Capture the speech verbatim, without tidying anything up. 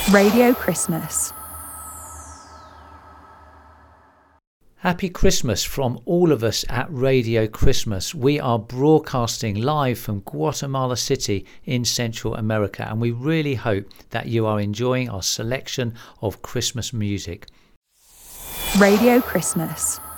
Radio Christmas. Happy Christmas from all of us at Radio Christmas. We are broadcasting live from Guatemala City in Central America, and we really hope that you are enjoying our selection of Christmas music. Radio Christmas.